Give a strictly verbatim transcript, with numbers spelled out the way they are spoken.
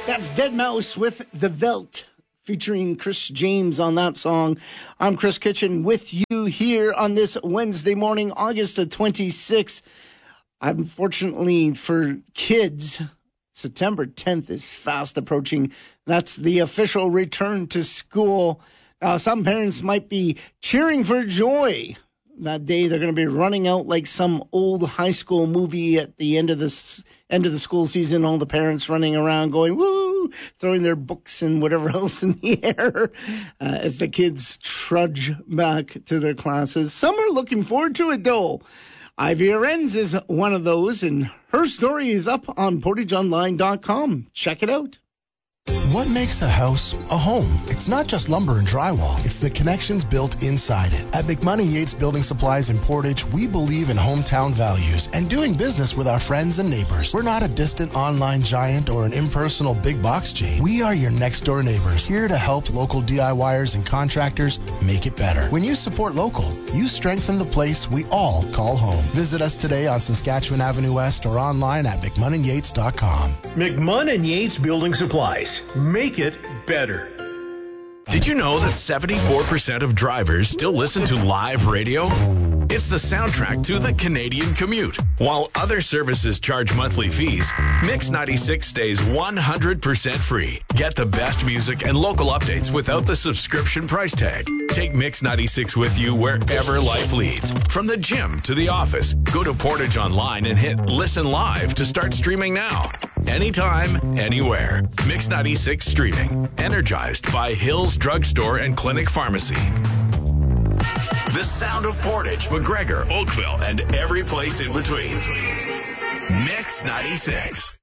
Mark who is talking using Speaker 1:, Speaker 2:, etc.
Speaker 1: That's deadmau five with The Veld, featuring Chris James on that song. I'm Chris Kitchen with you here on this Wednesday morning, August the twenty-sixth. Unfortunately for kids, September tenth is fast approaching. That's the official return to school. Uh, some parents might be cheering for joy. That day, they're going to be running out like some old high school movie at the end of the end of the school season. All the parents running around going, woo, throwing their books and whatever else in the air uh, as the kids trudge back to their classes. Some are looking forward to it, though. Ivy Arends is one of those, and her story is up on portage online dot com. Check it out.
Speaker 2: What makes a house a home? It's not just lumber and drywall. It's the connections built inside it. At McMoney Yates Building Supplies in Portage, we believe in hometown values and doing business with our friends and neighbors. We're not a distant online giant or an impersonal big box chain. We are your next door neighbors, here to help local DIYers and contractors make it better. When you support local, you strengthen the place we all call home. Visit us today on Saskatchewan Avenue West or online at McMunn Yates dot com.
Speaker 3: McMunn and Yates Building Supplies. Make it better.
Speaker 4: Did you know that seventy-four percent of drivers still listen to live radio? It's the soundtrack to the Canadian commute. While other services charge monthly fees, Mix ninety-six stays one hundred percent free. Get the best music and local updates without the subscription price tag. Take Mix ninety-six with you wherever life leads. From the gym to the office, go to Portage Online and hit Listen Live to start streaming now. Anytime, anywhere. Mix ninety-six streaming. Energized by Hills Drugstore and Clinic Pharmacy. The sound of Portage, McGregor, Oakville, and every place in between. Mix ninety-six.